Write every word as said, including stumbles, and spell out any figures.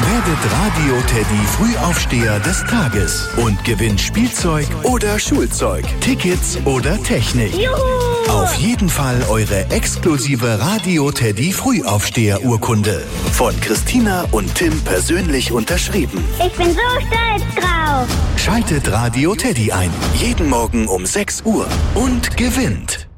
Werdet Radio Teddy Frühaufsteher des Tages und gewinnt Spielzeug oder Schulzeug, Tickets oder Technik. Juhu! Auf jeden Fall eure exklusive Radio Teddy Frühaufsteher-Urkunde. Von Christina und Tim persönlich unterschrieben. Ich bin so stolz drauf. Schaltet Radio Teddy ein. Jeden Morgen um sechs Uhr und gewinnt.